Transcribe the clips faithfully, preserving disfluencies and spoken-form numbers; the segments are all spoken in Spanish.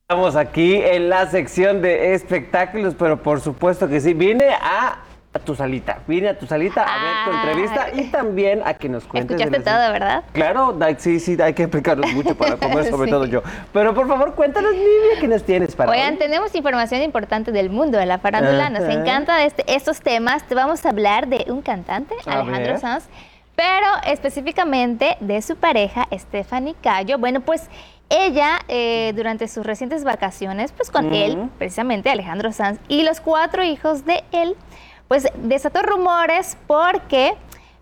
Estamos aquí en la sección de espectáculos, pero por supuesto que sí. Vine a, a tu salita, vine a tu salita a ver tu entrevista y también a que nos cuentes. Escuchaste todo, ¿verdad? Claro, sí, sí, hay que explicarnos mucho para comer, sobre sí. todo yo. Pero por favor, cuéntanos, Nidia, ¿qué nos tienes para Oigan, hoy? tenemos información importante del mundo de la farándula. Nos Ajá. encanta este, estos temas. Te vamos a hablar de un cantante, A Alejandro ver. Sanz, pero específicamente de su pareja, Stephanie Cayo. Bueno, pues ella, eh, durante sus recientes vacaciones, pues con Mm. él, precisamente Alejandro Sanz, y los cuatro hijos de él, pues desató rumores porque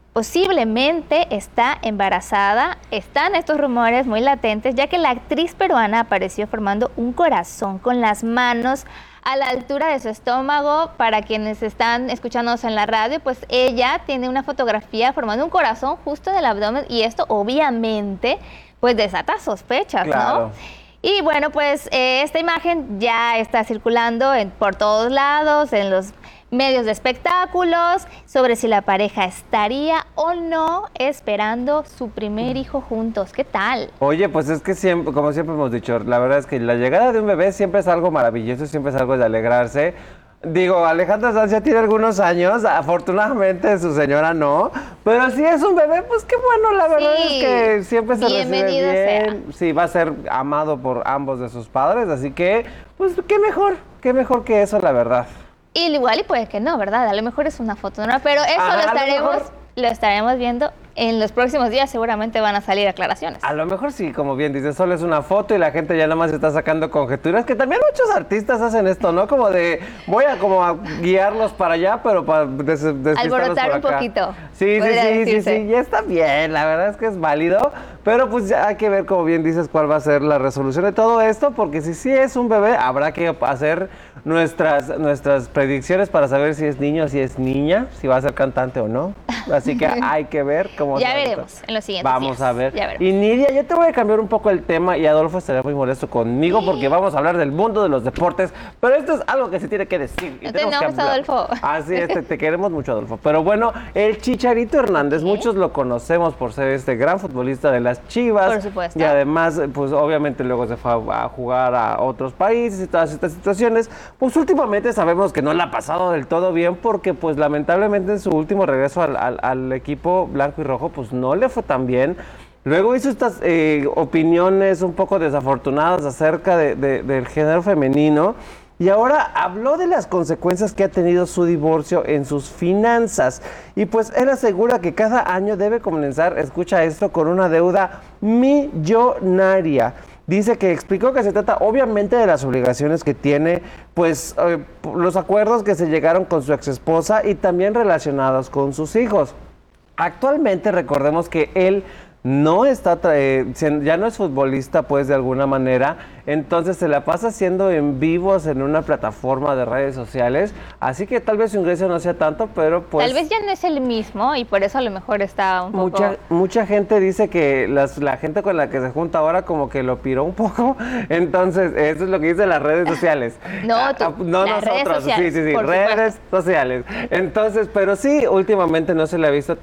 posiblemente está embarazada. Están estos rumores muy latentes, ya que la actriz peruana apareció formando un corazón con las manos a la altura de su estómago. Para quienes están escuchándonos en la radio, pues ella tiene una fotografía formando un corazón justo en el abdomen, y esto obviamente pues desata sospechas, Claro. ¿no? Y bueno, pues eh, esta imagen ya está circulando en, por todos lados, en los medios de espectáculos, sobre si la pareja estaría o no esperando su primer hijo juntos. ¿Qué tal? Oye, pues es que siempre, como siempre hemos dicho, la verdad es que la llegada de un bebé siempre es algo maravilloso, siempre es algo de alegrarse. Digo, Alejandro Sanz ya tiene algunos años, afortunadamente su señora no, pero si es un bebé, pues qué bueno, la verdad Sí, es que siempre se recibe bienvenido bien. Sí, va a ser amado por ambos de sus padres, así que, pues qué mejor, qué mejor que eso, la verdad. Y igual y puede que no, ¿verdad? A lo mejor es una foto, ¿no? Pero eso Ajá, lo a lo estaremos, mejor- lo estaremos viendo en los próximos días. Seguramente van a salir aclaraciones. A lo mejor sí, como bien dices, solo es una foto y la gente ya nada más está sacando conjeturas, que también muchos artistas hacen esto, ¿no? Como de, voy a como a guiarlos para allá, pero para des despistarlos Alborotar por un acá. poquito, Sí, sí, podría sí, sí, decirse. sí, ya está bien, la verdad es que es válido, pero pues ya hay que ver, como bien dices, cuál va a ser la resolución de todo esto, porque si sí es un bebé, habrá que hacer nuestras, nuestras predicciones para saber si es niño o si es niña, si va a ser cantante o no. Así que hay que ver cómo... Ya se va a veremos en los siguientes Vamos días. a ver. Ya veremos. Y Nidia, yo te voy a cambiar un poco el tema y Adolfo estaría muy molesto conmigo porque vamos a hablar del mundo de los deportes, pero esto es algo que se tiene que decir. y No te tenemos que enojes, hablar. Adolfo. Así es, te, te queremos mucho, Adolfo. Pero bueno, el Chicharito Hernández, muchos lo conocemos por ser este gran futbolista de las Chivas. Por supuesto. Y además, pues obviamente luego se fue a, a jugar a otros países y todas estas situaciones. Pues últimamente sabemos que no le ha pasado del todo bien porque pues lamentablemente en su último regreso al, al, al equipo blanco y rojo, pues no le fue tan bien. Luego hizo estas eh, opiniones un poco desafortunadas acerca de, de, del género femenino y ahora habló de las consecuencias que ha tenido su divorcio en sus finanzas. Y pues él asegura que cada año debe comenzar, escucha esto, con una deuda millonaria. Dice que explicó que se trata obviamente de las obligaciones que tiene, pues eh, los acuerdos que se llegaron con su exesposa y también relacionados con sus hijos. Actualmente recordemos que él no está, eh, ya no es futbolista pues de alguna manera, entonces se la pasa haciendo en vivos en una plataforma de redes sociales, así que tal vez su ingreso no sea tanto, pero pues... Tal vez ya no es el mismo y por eso a lo mejor está un poco... Mucha, mucha gente dice que las, la gente con la que se junta ahora como que lo piró un poco, entonces eso es lo que dicen las redes sociales. No, tú, Ah, no las redes nosotros, sociales, sí, sí, sí, por redes supuesto. sociales. Entonces, pero sí, últimamente no se le ha visto